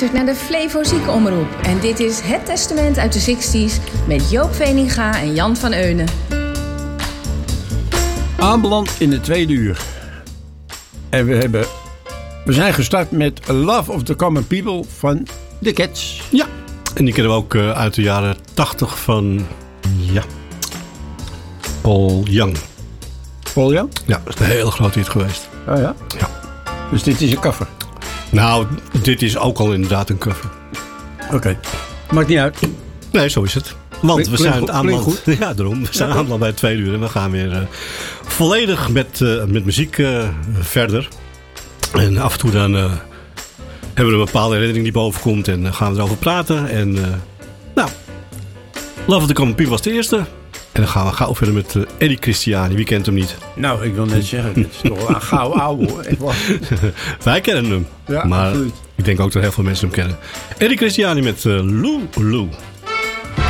Naar de Flevo Ziekenomroep. En dit is Het Testament uit de 60's met Joop Veninga en Jan van Eunen. Aanbeland in de tweede uur. En we zijn gestart met Love of the Common People van The Cats. Ja, en die kennen we ook uit de jaren 80 van Paul Young. Paul Young? Ja, dat is een hele grote hit geweest. Oh ja? Ja. Dus dit is een cover? Nou, dit is ook al inderdaad een cover. Oké. Maakt niet uit. Nee, zo is het. Want we zijn aanbeland. Goed. Ja, daarom. We zijn aanbeland bij het tweede uur. En we gaan weer volledig met muziek verder. En af en toe dan hebben we een bepaalde herinnering die boven komt. En gaan we erover praten. En Love of the Common People was de eerste. En dan gaan we gauw verder met Eddie Christiani. Wie kent hem niet? Nou, ik wil net zeggen, dit is toch wel een gauw ouwe hoor. Wij kennen hem. Ja, maar absoluut. Ik denk ook dat heel veel mensen hem kennen. Eddie Christiani met Lou Lou.